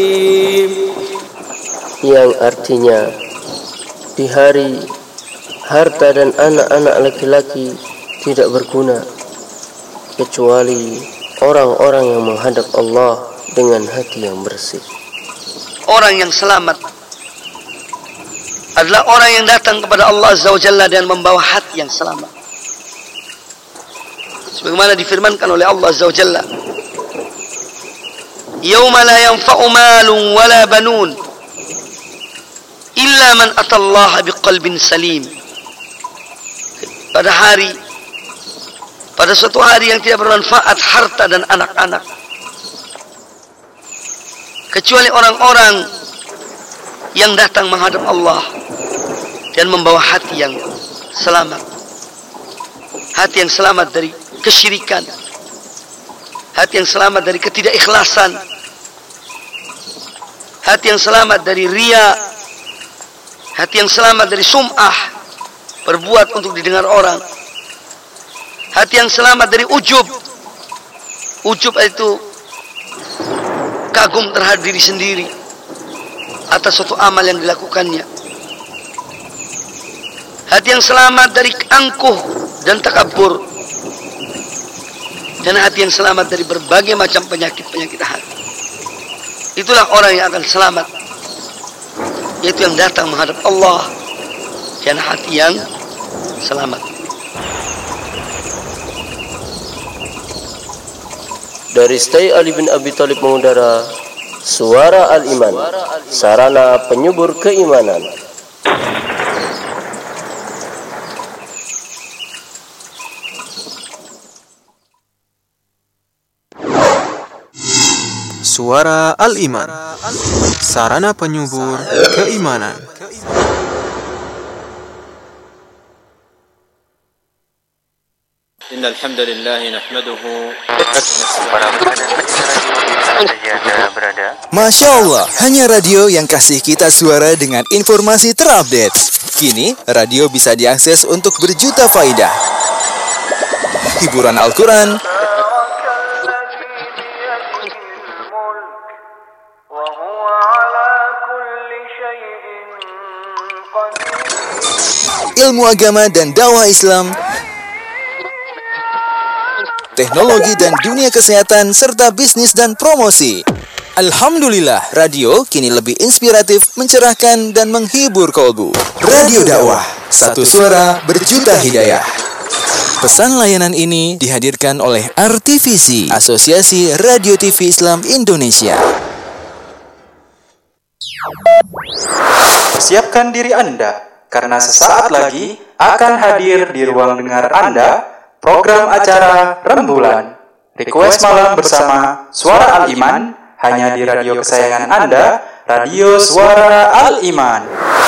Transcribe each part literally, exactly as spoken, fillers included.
yang artinya di hari harta dan anak-anak laki-laki tidak berguna kecuali orang-orang yang menghadap Allah dengan hati yang bersih. Orang yang selamat adalah orang yang datang kepada Allah Azza wa Jalla dan membawa hati yang selamat. Sebagaimana difirmankan oleh Allah Azza wa Jalla, "Yauma la yanfa'u malun wala banun illa man atallaha biqalbin salim." Pada hari, pada suatu hari yang tidak bermanfaat harta dan anak-anak, kecuali orang-orang yang datang menghadap Allah dan membawa hati yang selamat. Hati yang selamat dari kesyirikan, hati yang selamat dari ketidakikhlasan, hati yang selamat dari riya, hati yang selamat dari sum'ah, berbuat untuk didengar orang, hati yang selamat dari ujub. Ujub itu kagum terhadap diri sendiri atas suatu amal yang dilakukannya. Hati yang selamat dari angkuh dan takabur, dan hati yang selamat dari berbagai macam penyakit-penyakit hati. Itulah orang yang akan selamat, yaitu yang datang menghadap Allah dan hati yang selamat. Dari Stay Ali bin Abi Thalib mengudara Suara Al-Iman, sarana penyubur keimanan. Suara Al-Iman, sarana penyubur keimanan. Innal hamdalillah nahmaduhu. Masya Allah, hanya radio yang kasih kita suara dengan informasi terupdate. Kini, radio bisa diakses untuk berjuta faidah. Hiburan Al-Quran, ilmu agama dan dakwah Islam, teknologi dan dunia kesehatan, serta bisnis dan promosi. Alhamdulillah, radio kini lebih inspiratif, mencerahkan, dan menghibur kolbu. Radio dakwah, satu suara berjuta hidayah. Pesan layanan ini dihadirkan oleh R T V C, Asosiasi Radio T V Islam Indonesia. Persiapkan diri Anda, karena sesaat lagi akan hadir di ruang dengar Anda program acara Rembulan, Request Malam bersama Suara Al-Iman, hanya di radio kesayangan Anda, Radio Suara Al-Iman.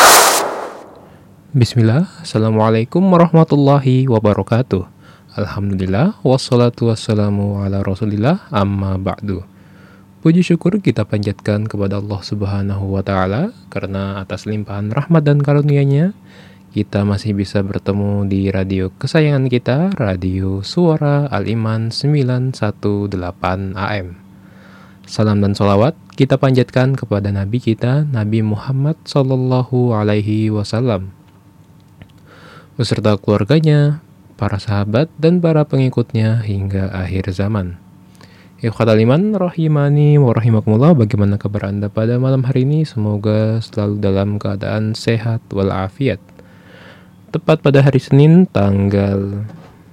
Bismillah, Assalamualaikum warahmatullahi wabarakatuh. Alhamdulillah, wassalatu wassalamu ala rasulillah, amma ba'du. Puji syukur kita panjatkan kepada Allah Subhanahu wa Ta'ala, karena atas limpahan rahmat dan karunia-Nya kita masih bisa bertemu di radio kesayangan kita, Radio Suara Al-Iman sembilan satu delapan A M. Salam dan sholawat kita panjatkan kepada Nabi kita, Nabi Muhammad Sallallahu Alaihi Wasallam, beserta keluarganya, para sahabat, dan para pengikutnya hingga akhir zaman. Ikhwatal iman rahimani wa rahimakumullah, bagaimana kabar Anda pada malam hari ini? Semoga selalu dalam keadaan sehat walafiat. Tepat pada hari Senin tanggal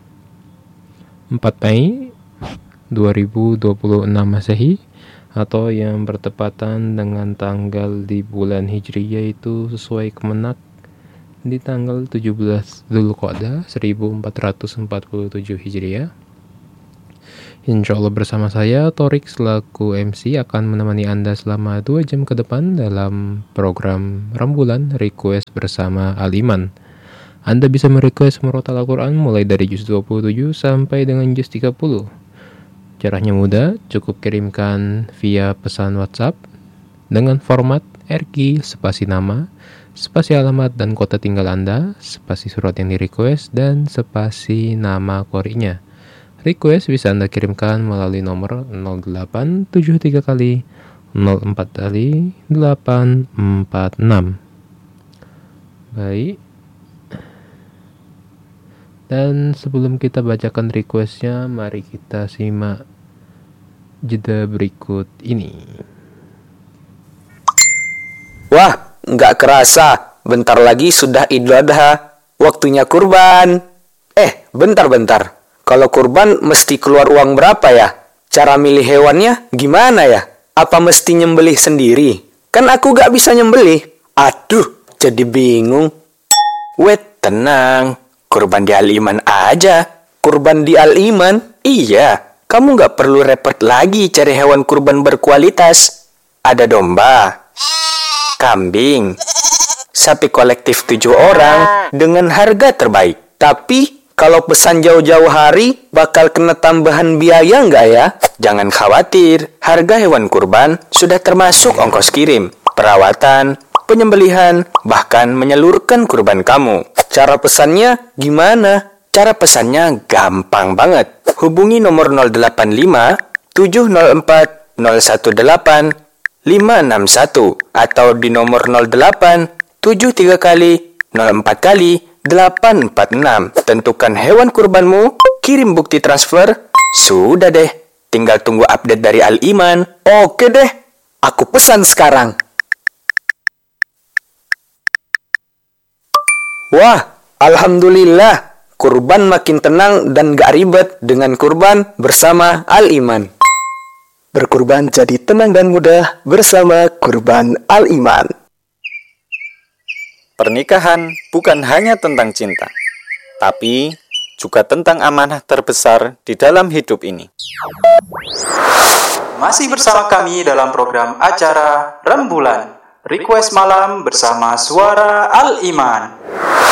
empat Mei dua ribu dua puluh enam Masehi, atau yang bertepatan dengan tanggal di bulan Hijri, yaitu sesuai kemenak di tanggal tujuh belas Dzulqa'dah seribu empat ratus empat puluh tujuh Hijriah. Insya Allah bersama saya, Torik selaku M C, akan menemani Anda selama dua jam ke depan dalam program Rembulan Request bersama Al-Iman. Anda bisa merequest murotal Al-Quran mulai dari juz dua puluh tujuh sampai dengan juz tiga puluh. Caranya mudah, cukup kirimkan via pesan WhatsApp dengan format R Q, spasi nama, spasi alamat dan kota tinggal Anda, spasi surat yang di-request, dan spasi nama qori'nya. Request bisa Anda kirimkan melalui nomor nol delapan tujuh tiga kali nol empat kali delapan empat enam. Baik. Dan sebelum kita bacakan requestnya, mari kita simak jeda berikut ini. Wah, nggak kerasa. Bentar lagi sudah Idul Adha. Waktunya kurban. Eh, bentar-bentar. Kalau kurban mesti keluar uang berapa ya? Cara milih hewannya gimana ya? Apa mesti nyembelih sendiri? Kan aku nggak bisa nyembelih. Aduh, jadi bingung. Wait, tenang. Kurban di Al-Iman aja. Kurban di Al-Iman? Iya, kamu nggak perlu repot lagi cari hewan kurban berkualitas. Ada domba, kambing, sapi kolektif tujuh orang dengan harga terbaik. Tapi kalau pesan jauh-jauh hari, bakal kena tambahan biaya nggak ya? Jangan khawatir, harga hewan kurban sudah termasuk ongkos kirim, perawatan, penyembelihan, bahkan menyalurkan kurban kamu. Cara pesannya gimana? Cara pesannya gampang banget. Hubungi nomor nol delapan lima tujuh nol empat nol satu delapan lima enam satu atau di nomor nol delapan tujuh tiga kali nol empat kali delapan empat enam. Tentukan hewan kurbanmu, kirim bukti transfer, sudah deh. Tinggal tunggu update dari Al-Iman. Oke deh, aku pesan sekarang. Wah, alhamdulillah, kurban makin tenang dan gak ribet dengan kurban bersama Al-Iman. Berkurban jadi tenang dan mudah bersama kurban Al-Iman. Pernikahan bukan hanya tentang cinta, tapi juga tentang amanah terbesar di dalam hidup ini. Masih bersama kami dalam program acara Rembulan, Request Malam bersama Suara Al-Iman.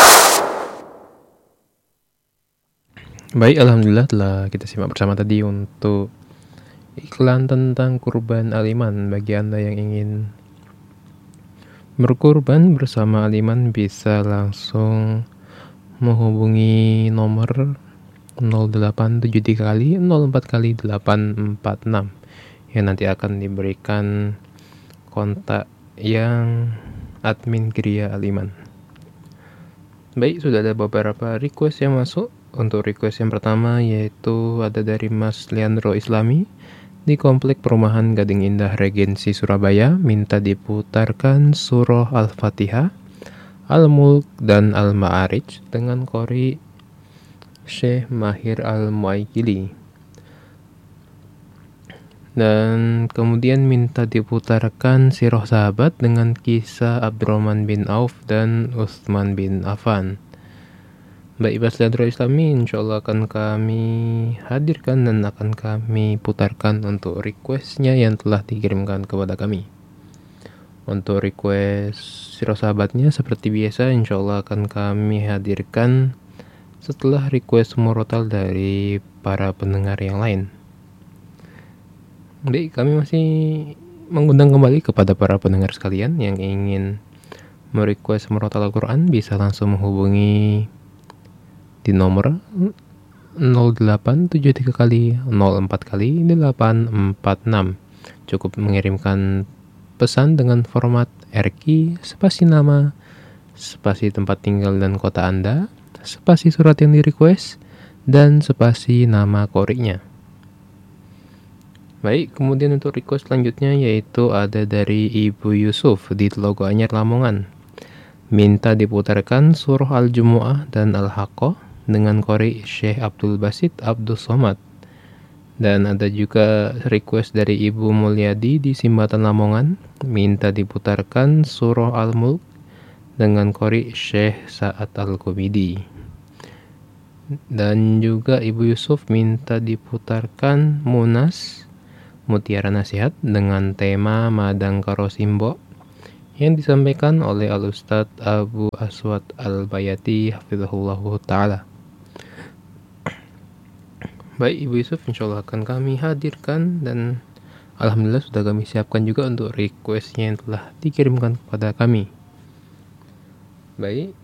Baik, alhamdulillah telah kita simak bersama tadi untuk iklan tentang kurban Al-Iman. Bagi Anda yang ingin berkurban bersama Al-Iman, bisa langsung menghubungi nomor nol delapan tujuh tiga kali nol empat kali delapan empat enam yang nanti akan diberikan kontak yang admin Geria Al-Iman. Baik, sudah ada beberapa request yang masuk. Untuk request yang pertama yaitu ada dari Mas Leandro Islami di Komplek Perumahan Gading Indah Regensi Surabaya, minta diputarkan surah Al-Fatihah, Al-Mulk dan Al-Ma'arij dengan qori Syekh Mahir Al-Muaikili. Dan kemudian minta diputarkan Sirah Sahabat dengan kisah Abdurrahman bin Auf dan Utsman bin Affan. Baik, Mas Leandro Islami, insya Allah akan kami hadirkan dan akan kami putarkan untuk requestnya yang telah dikirimkan kepada kami. Untuk request Sirah Sahabatnya seperti biasa insya Allah akan kami hadirkan setelah request murotal dari para pendengar yang lain. Baik, kami masih mengundang kembali kepada para pendengar sekalian yang ingin merequest murotal Al-Quran, bisa langsung menghubungi di nomor nol delapan tujuh tiga kali nol empat kali delapan empat enam. Cukup mengirimkan pesan dengan format R Q, spasi nama, spasi tempat tinggal dan kota Anda, spasi surat yang di request, dan spasi nama qori'nya. Baik, kemudian untuk request selanjutnya yaitu ada dari Ibu Yusuf di Telogo Anyar Lamongan. Minta diputarkan surah Al-Jumu'ah dan Al-Haqqah dengan qori Syekh Abdul Basit Abdul Somad. Dan ada juga request dari Ibu Mulyadi di Simbatan Lamongan, minta diputarkan surah Al-Mulk dengan qori Syekh Sa'ad Al-Qubidi. Dan juga Ibu Yusuf minta diputarkan Munas Mutiara Nasihat dengan tema Madang Karo Simbo yang disampaikan oleh Al-Ustadz Abu Aswad Al-Bayati hafizahullahu ta'ala. Baik, Ibu Yusuf, insya Allah akan kami hadirkan dan alhamdulillah sudah kami siapkan juga untuk requestnya yang telah dikirimkan kepada kami. Baik,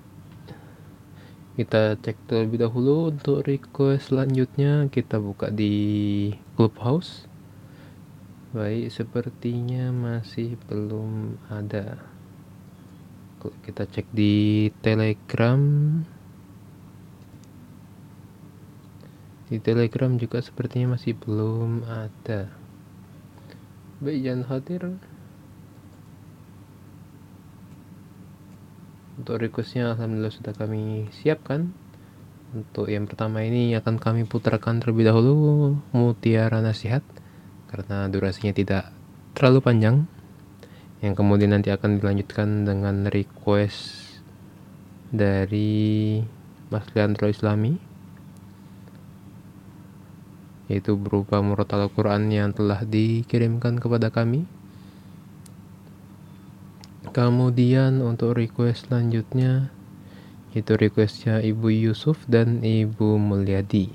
kita cek terlebih dahulu untuk request selanjutnya. Kita buka di Clubhouse. Baik, sepertinya masih belum ada. Kalau kita cek di Telegram, di Telegram juga sepertinya masih belum ada. Baik, jangan khawatir. Untuk requestnya alhamdulillah sudah kami siapkan. Untuk yang pertama ini akan kami putarkan terlebih dahulu Mutiara Nasihat, karena durasinya tidak terlalu panjang. Yang kemudian nanti akan dilanjutkan dengan request dari Mas Leandro Islami, yaitu berupa murotal Al-Quran yang telah dikirimkan kepada kami. Kemudian untuk request selanjutnya itu requestnya Ibu Yusuf dan Ibu Mulyadi.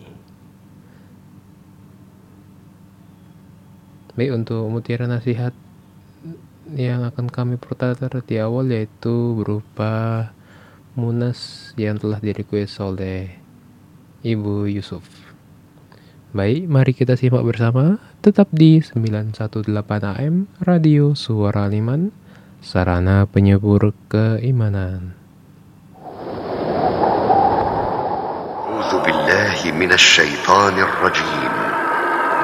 Baik, untuk Mutiara Nasihat yang akan kami putar di awal yaitu berupa Munas yang telah direquest oleh Ibu Yusuf. Baik, mari kita simak bersama. Tetap di sembilan satu delapan A M Radio Suara Al-Iman, sarana penyebur keimanan. أعوذ بالله من الشيطان الرجيم